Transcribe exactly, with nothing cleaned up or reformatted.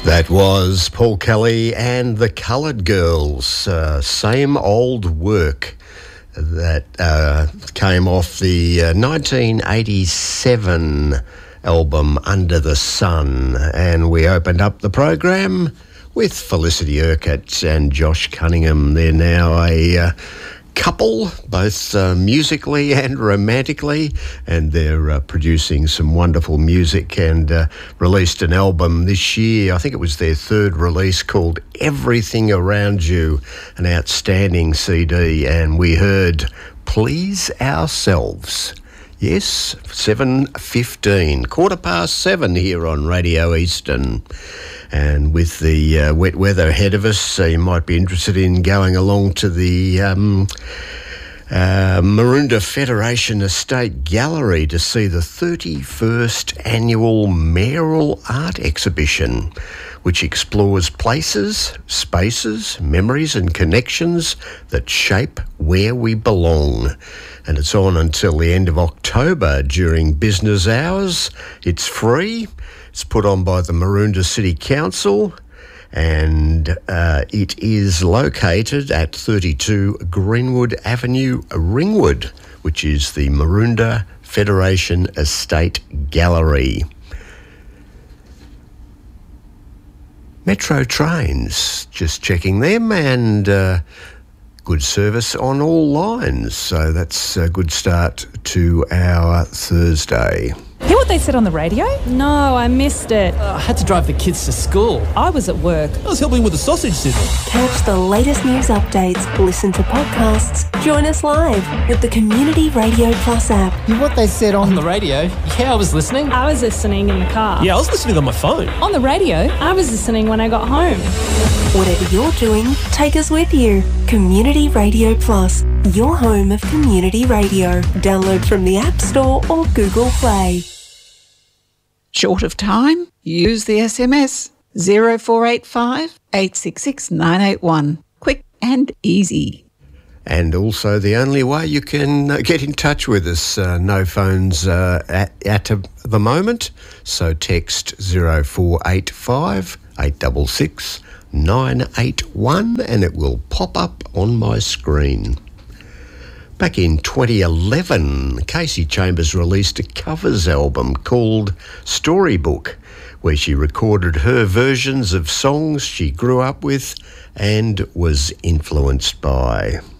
That was Paul Kelly and the Coloured Girls, uh, Same Old Work, that uh, came off the uh, nineteen eighty-seven album Under the Sun. And we opened up the program with Felicity Urquhart and Josh Cunningham. They're now a uh, couple, both uh, musically and romantically, and they're uh, producing some wonderful music and uh, released an album this year. I think it was their third release, called Everything Around You, an outstanding C D, and we heard Please Ourselves. Yes, seven fifteen, quarter past seven here on Radio Eastern. And with the uh, wet weather ahead of us, uh, you might be interested in going along to the um, uh, Maroondah Federation Estate Gallery to see the thirty-first annual Mayoral Art Exhibition, which explores places, spaces, memories and connections that shape where we belong. And it's on until the end of October during business hours. It's free. It's put on by the Maroondah City Council, and uh, it is located at thirty-two Greenwood Avenue, Ringwood, which is the Maroondah Federation Estate Gallery. Metro Trains, just checking them, and uh, good service on all lines. So that's a good start to our Thursday. Hear what they said on the radio? No, I missed it. Uh, I had to drive the kids to school. I was at work. I was helping with the sausage sizzle. Catch the latest news updates, listen to podcasts, join us live with the Community Radio Plus app. Hear what they said on, On the radio? Yeah, I was listening. I was listening in the car. Yeah, I was listening on my phone. On the radio? I was listening when I got home. Whatever you're doing, take us with you. Community Radio Plus, your home of community radio. Download from the App Store or Google Play. Short of time? Use the S M S zero four eight five, eight six six, nine eight one. Quick and easy. And also the only way you can uh, get in touch with us, uh, no phones uh, at, at the moment, so text zero four eight five, eight six six, nine eight one and it will pop up on my screen. Back in twenty eleven, Casey Chambers released a covers album called Storybook, where she recorded her versions of songs she grew up with and was influenced by.